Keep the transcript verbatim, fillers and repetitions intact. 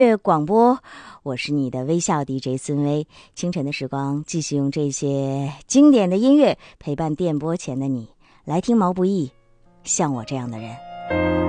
乐广播，我是你的微笑 D J 孙薇。清晨的时光，继续用这些经典的音乐陪伴电波前的你，来听毛不易，像我这样的人。